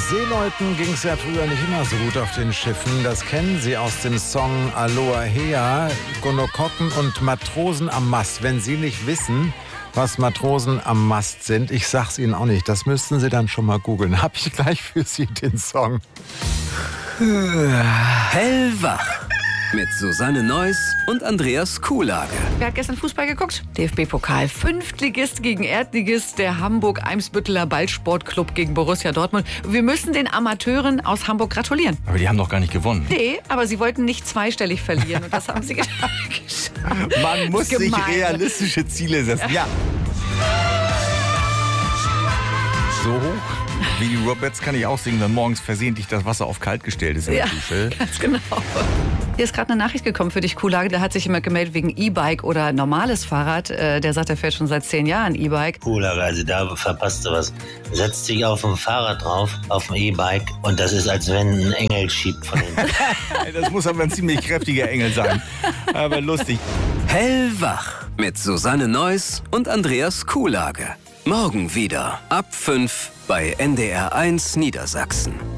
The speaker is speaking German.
Seeleuten ging es ja früher nicht immer so gut auf den Schiffen. Das kennen Sie aus dem Song Aloha Hea, Gonokokken und Matrosen am Mast. Wenn Sie nicht wissen, was Matrosen am Mast sind, ich sag's Ihnen auch nicht. Das müssten Sie dann schon mal googeln. Hab ich gleich für Sie den Song. Hellwach mit Susanne Neuss und Andreas Kuhlage. Wer hat gestern Fußball geguckt? DFB-Pokal. Fünftligist gegen Erdligist, der Hamburg-Eimsbütteler Ballsportclub gegen Borussia Dortmund. Wir müssen den Amateuren aus Hamburg gratulieren. Aber die haben doch gar nicht gewonnen. Nee, aber sie wollten nicht zweistellig verlieren und das haben sie geschafft. Man muss sich gemein. realistische Ziele setzen. Ja. So hoch wie die Roberts kann ich auch singen, wenn morgens versehentlich das Wasser auf kalt gestellt ist in der Dusche. Ganz genau. Hier ist gerade eine Nachricht gekommen für dich, Kuhlage. Da hat sich jemand gemeldet wegen E-Bike oder normales Fahrrad. Der sagt, er fährt schon seit 10 Jahren E-Bike. Kuhlage, also da verpasst du was. Setzt sich auf ein Fahrrad drauf, auf ein E-Bike und das ist, als wenn ein Engel schiebt von hinten. Das muss aber ein ziemlich kräftiger Engel sein. Aber lustig. Hellwach mit Susanne Neuss und Andreas Kuhlage. Morgen wieder ab 5 bei NDR 1 Niedersachsen.